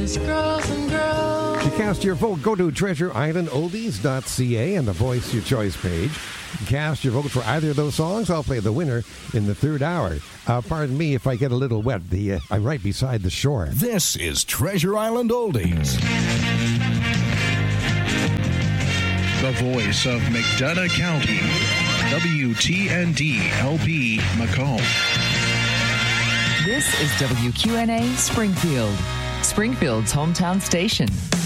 boys, girls, and girls. To cast your vote, go to treasureislandoldies.ca and the Voice Your Choice page. Cast your vote for either of those songs. I'll play the winner in the third hour. Pardon me if I get a little wet. I'm right beside the shore. This is Treasure Island Oldies. The voice of McDonough County, WTND-LP Macomb. This is WQNA Springfield, Springfield's hometown station.